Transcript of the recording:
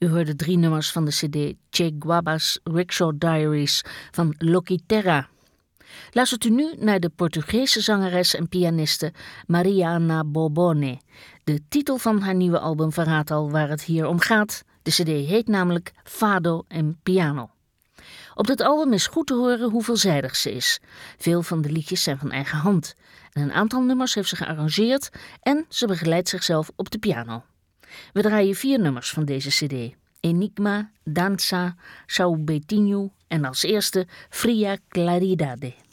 U hoorde 3 nummers van de cd Che Guaba's Rickshaw Diaries van Loki Terra. Luistert u nu naar de Portugese zangeres en pianiste Mariana Bobone. De titel van haar nieuwe album verraadt al waar het hier om gaat. De cd heet namelijk Fado en Piano. Op dit album is goed te horen hoe veelzijdig ze is. Veel van de liedjes zijn van eigen hand. En een aantal nummers heeft ze gearrangeerd en ze begeleidt zichzelf op de piano. We draaien 4 nummers van deze cd. Enigma, Danza, Sao Betinho en als eerste Fria Claridade.